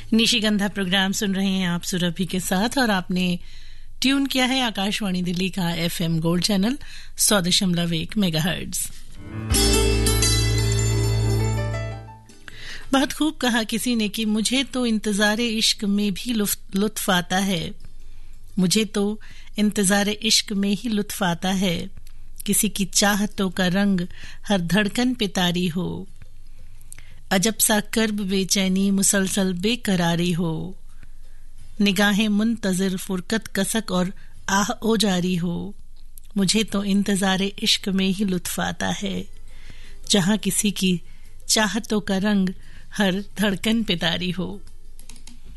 निशिगंधा programme सुन रहे हैं आप सुरभि के साथ और आपने ट्यून किया है आकाशवाणी दिल्ली का FM गोल्ड चैनल 100.1 मेगाहर्ट्ज। बहुत खूब कहा किसी ने कि मुझे तो इंतजारे इश्क में भी लुत्फ आता है, मुझे तो इंतजारे इश्क में ही लुत्फ आता है, किसी की चाहतों का रंग हर धड़कन पे तारी हो, अजब सा कर्ब बेचैनी मुसलसल बेकरारी हो, निगाहें मुंतजिर फुरकत कसक और आह ओ जारी हो, मुझे तो इंतजारे इश्क में ही लुत्फ आता है, जहां किसी की चाहतों का रंग हर धड़कन पे तारी हो।